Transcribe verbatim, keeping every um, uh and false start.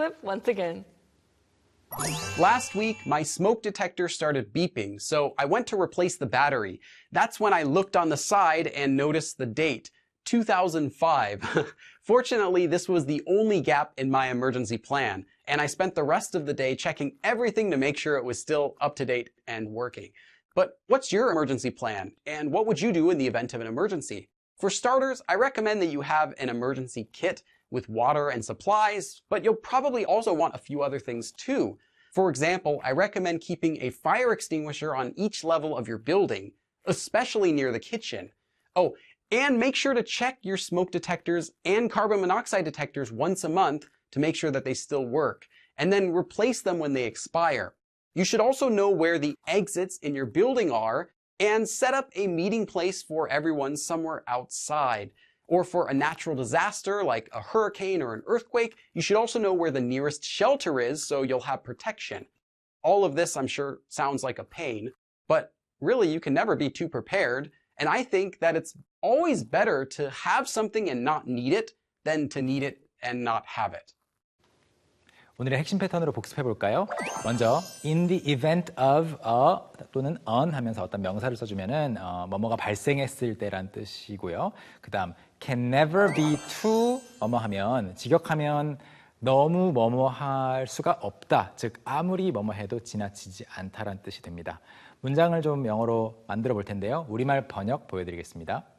clip once again. Last week, my smoke detector started beeping, so I went to replace the battery. That's when I looked on the side and noticed the date, two thousand five. Fortunately, this was the only gap in my emergency plan, and I spent the rest of the day checking everything to make sure it was still up to date and working. But what's your emergency plan, and what would you do in the event of an emergency? For starters, I recommend that you have an emergency kit with water and supplies, but you'll probably also want a few other things too. For example, I recommend keeping a fire extinguisher on each level of your building, especially near the kitchen. Oh, and make sure to check your smoke detectors and carbon monoxide detectors once a month to make sure that they still work, and then replace them when they expire. You should also know where the exits in your building are and set up a meeting place for everyone somewhere outside. Or for a natural disaster like a hurricane or an earthquake, you should also know where the nearest shelter is so you'll have protection. All of this, I'm sure, sounds like a pain, but really you can never be too prepared, and I think that it's always better to have something and not need it than to need it and not have it. 오늘의 핵심 패턴으로 복습해 볼까요? 먼저 in the event of a 또는 on 하면서 어떤 명사를 써주면은 어, 뭐뭐가 발생했을 때란 뜻이고요. 그 다음 can never be too 뭐뭐 하면 직역하면 너무 뭐뭐 할 수가 없다. 즉 아무리 뭐뭐 해도 지나치지 않다란 뜻이 됩니다. 문장을 좀 영어로 만들어 볼 텐데요. 우리말 번역 보여드리겠습니다.